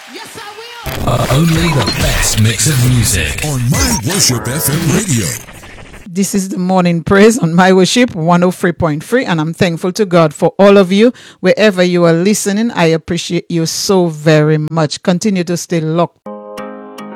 Yes, I will. Only the best mix of music on My Worship FM radio. This is the morning praise on My Worship 103.3, and I'm thankful to God for all of you. Wherever you are listening, I appreciate you so very much. Continue to stay locked.